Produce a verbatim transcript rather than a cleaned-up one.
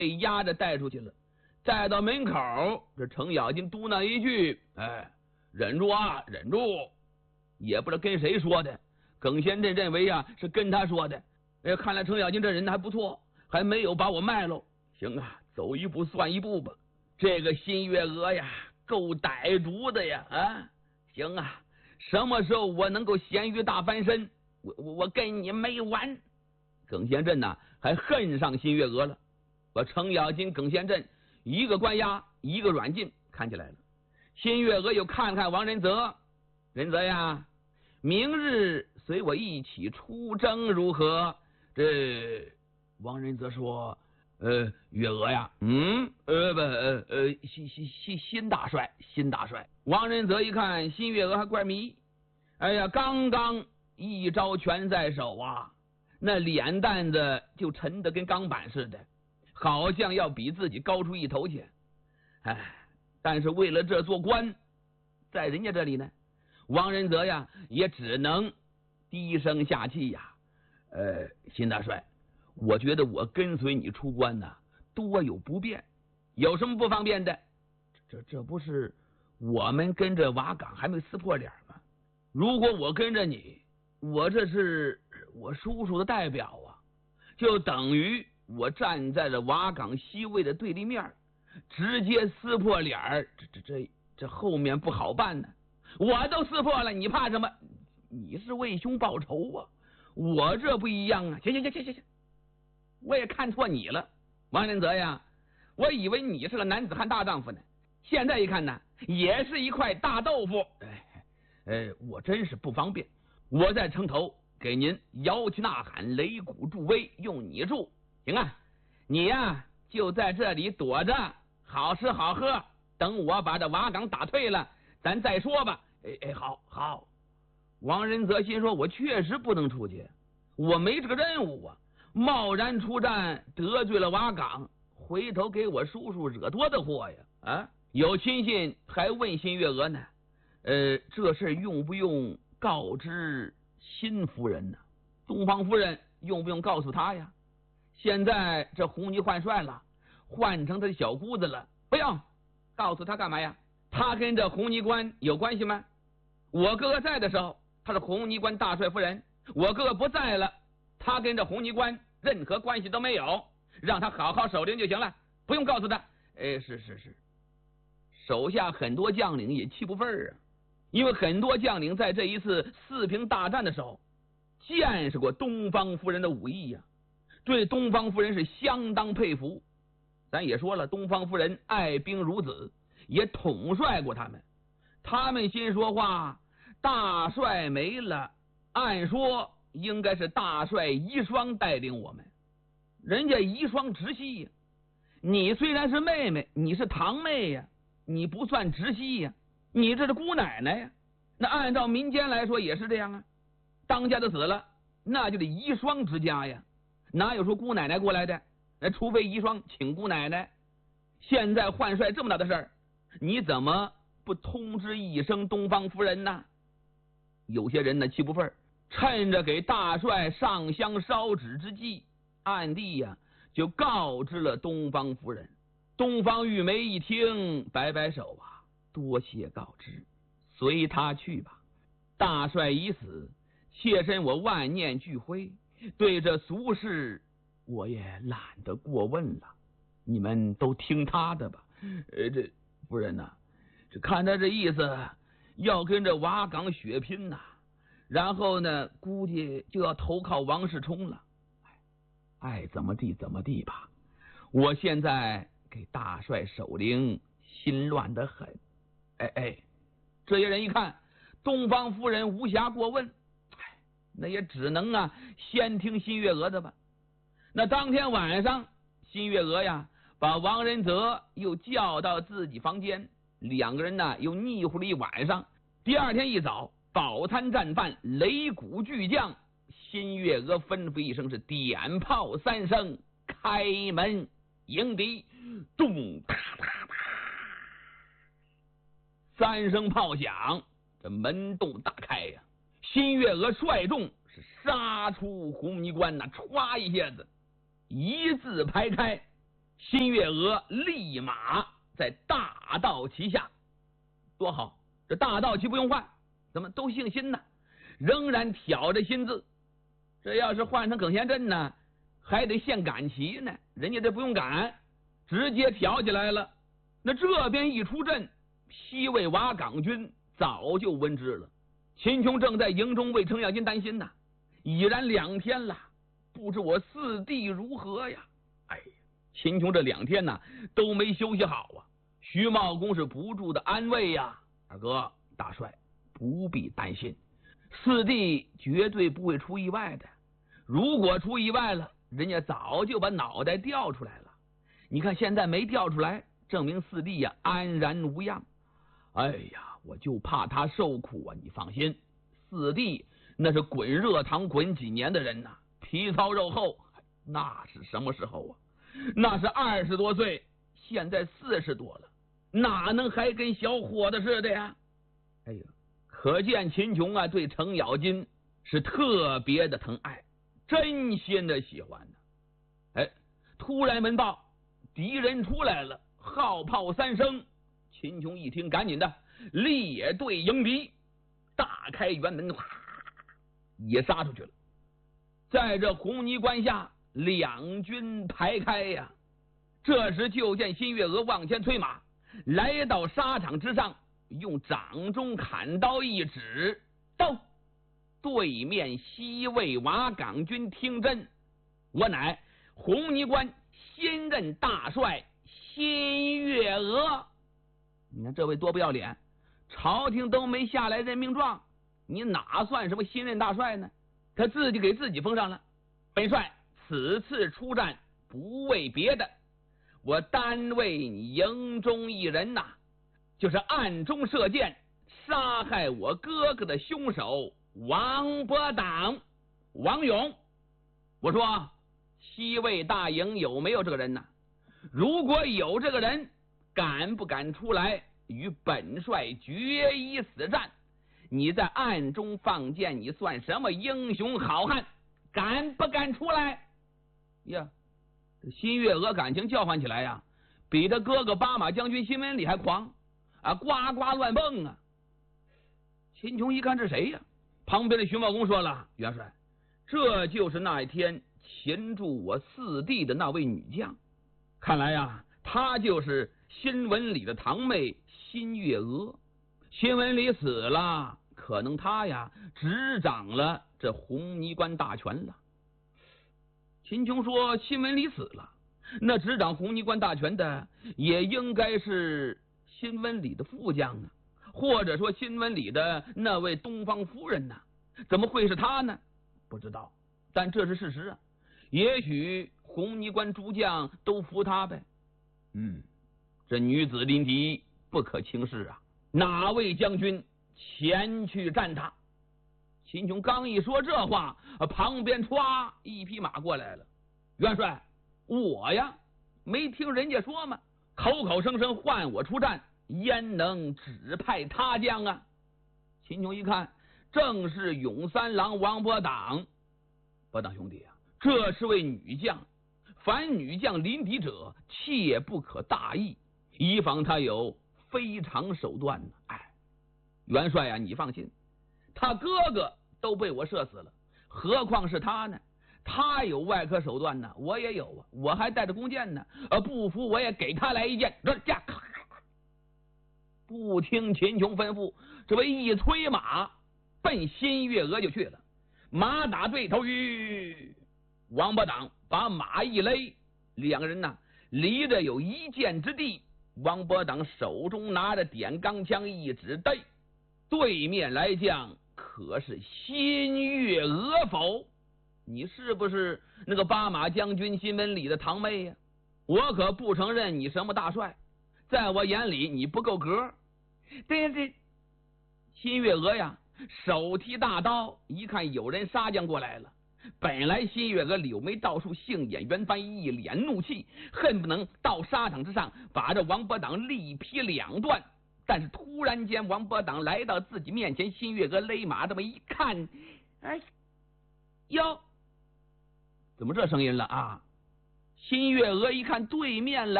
被押着带出去了。再到门口，这程咬金嘟囔一句：“哎，忍住啊，忍住！”也不知道跟谁说的。耿先镇认为啊是跟他说的。哎，看来程咬金这人还不错，还没有把我卖喽。行啊，走一步算一步吧。这个新月娥呀，够歹毒的呀！啊，行啊，什么时候我能够咸鱼大翻身，我我我跟你没完。耿先镇呐，还恨上新月娥了。把程咬金、耿先镇一个关押，一个软禁，看起来了。新月娥又看看王仁泽，仁泽呀，明日随我一起出征如何？这王仁泽说：“呃，月娥呀，嗯，呃不，呃呃，新新新新大帅，新大帅。”王仁泽一看新月娥还怪迷，哎呀，刚刚一招拳在手啊，那脸蛋子就沉得跟钢板似的，好像要比自己高出一头去。哎，但是为了这做官，在人家这里呢，王仁泽呀也只能低声下气呀。呃，新大帅，我觉得我跟随你出关呢，多有不便，有什么不方便的？这这不是我们跟着瓦岗还没撕破脸吗？如果我跟着你，我这是我叔叔的代表啊，就等于我站在了瓦岗西魏的对立面，直接撕破脸儿，这这这这后面不好办呢。我都撕破了，你怕什么？你是为兄报仇啊！我这不一样啊！行行行行行行，我也看错你了，王仁泽呀，我以为你是个男子汉大丈夫呢，现在一看呢，也是一块大豆腐。哎，呃，我真是不方便，我在城头给您摇旗呐喊，擂鼓助威，用你助，行啊？你呀就在这里躲着，好吃好喝，等我把这瓦岗打退了，咱再说吧。哎哎，好好。王仁泽心说：“我确实不能出去，我没这个任务啊！贸然出战，得罪了瓦岗，回头给我叔叔惹多大祸呀！”啊，有亲信还问新月娥呢：“呃，这事用不用告知新夫人呢？东方夫人用不用告诉他呀？现在这红泥换帅了，换成他的小姑子了，不用告诉他干嘛呀？他跟这红泥关有关系吗？我哥哥在的时候，他是红泥关大帅夫人，我哥哥不在了，他跟这红泥关任何关系都没有，让他好好守灵就行了，不用告诉他。哎，是是是，手下很多将领也气不忿啊，因为很多将领在这一次四平大战的时候见识过东方夫人的武艺呀、啊，对东方夫人是相当佩服。咱也说了，东方夫人爱兵如子，也统帅过他们，他们心说话。大帅没了，按说应该是大帅遗孀带领我们，人家遗孀直系呀，你虽然是妹妹，你是堂妹呀，你不算直系呀，你这是姑奶奶呀。那按照民间来说也是这样啊，当家的死了，那就得遗孀之家呀，哪有说姑奶奶过来的？那除非遗孀请姑奶奶。现在换帅这么大的事儿，你怎么不通知一声东方夫人呢？有些人呢气不忿，趁着给大帅上香烧纸之际，暗地呀就告知了东方夫人。东方玉梅一听，摆摆手啊，多谢告知，随他去吧。大帅已死，妾身我万念俱灰，对这俗事我也懒得过问了，你们都听他的吧。呃，这夫人呐、啊，这看他这意思，要跟这瓦岗血拼呐、啊，然后呢，估计就要投靠王世充了。爱怎么地怎么地吧，我现在给大帅守灵，心乱得很。哎哎，这些人一看东方夫人无暇过问，哎，那也只能啊先听新月娥的吧。那当天晚上，新月娥呀把王仁泽又叫到自己房间，两个人呢又腻乎了一晚上。第二天一早，饱餐战饭，擂鼓巨将，新月娥吩咐一声，是点炮三声，开门迎敌。咚啪啪啪，三声炮响，这门洞大开呀、啊！新月娥率众是杀出红泥关呐，歘一下子一字排开， 新月娥立马在大道旗下，多好！这大道旗不用换，怎么都姓辛呢？仍然挑着新字。这要是换成耿贤镇呢，还得现赶旗呢。人家这不用赶，直接挑起来了。那这边一出阵，西魏瓦岗军早就闻之了。秦琼正在营中为程咬金担心呢，已然两天了，不知我四弟如何呀？哎呀，秦琼这两天呢都没休息好啊。徐茂公是不住的安慰呀，二哥大帅不必担心，四弟绝对不会出意外的。如果出意外了，人家早就把脑袋掉出来了。你看现在没掉出来，证明四弟呀安然无恙。哎呀，我就怕他受苦啊！你放心，四弟那是滚热汤滚几年的人呐、啊，皮糙肉厚，那是什么时候啊？那是二十多岁，现在四十多了，哪能还跟小伙子似的呀？哎呀，可见秦琼啊对程咬金是特别的疼爱，真心的喜欢呢。哎，突然门报，敌人出来了，号炮三声。秦琼一听，赶紧的列队迎敌，大开辕门，哗，也杀出去了。在这红泥关下，两军排开呀。这时就见新月娥往前催马，来到沙场之上，用掌中砍刀一指，到对面西魏瓦岗军听真，我乃红泥关新任大帅新月娥。你看这位多不要脸，朝廷都没下来任命状，你哪算什么新任大帅呢？他自己给自己封上了。本帅此次出战不为别的，我单为你营中一人呐、啊，就是暗中射箭杀害我哥哥的凶手王伯党王勇。我说西魏大营有没有这个人呢？如果有这个人，敢不敢出来与本帅决一死战？你在暗中放箭，你算什么英雄好汉？敢不敢出来呀？新月娥感情叫唤起来呀，比他哥哥八马将军新闻里还狂啊，呱呱乱蹦啊！秦琼一看这谁呀？旁边的徐茂公说了，元帅，这就是那一天擒住我四弟的那位女将，看来呀，她就是新闻里的堂妹新月娥。新闻里死了，可能她呀执掌了这红泥关大权了。秦琼说新闻里死了，那执掌红泥关大权的也应该是新闻里的副将啊，或者说新闻里的那位东方夫人呢、啊？怎么会是他呢？不知道，但这是事实啊。也许红泥关诸将都服他呗。嗯，这女子临敌不可轻视啊！哪位将军前去战他？秦琼刚一说这话，旁边歘一匹马过来了。元帅，我呀，没听人家说吗？口口声声唤我出战，焉能指派他将啊？秦琼一看，正是永三郎王伯党。伯党兄弟啊，这是位女将，凡女将临敌者，切不可大意，以防他有非常手段呢。哎，元帅啊，你放心，他哥哥都被我射死了，何况是他呢？他有外科手段呢，我也有啊，我还带着弓箭呢。呃，不服我也给他来一箭。这驾，不听秦琼吩咐，这位一催马，奔新月娥就去了。马打对头，吁，王八党把马一勒，两个人呢离着有一箭之地。王伯党手中拿着点钢枪一指，对，对面来将可是新月娥否？你是不是那个八马将军新闻里的堂妹呀？我可不承认你什么大帅，在我眼里你不够格。对对，新月娥呀，手提大刀，一看有人杀将过来了。本来新月娥柳眉倒竖，杏眼圆翻，一脸怒气，恨不能到沙场之上把这王伯党力劈两段。但是突然间王伯党来到自己面前，新月娥勒马这么一看，哎哟，怎么这声音了啊？ 新月娥一看对面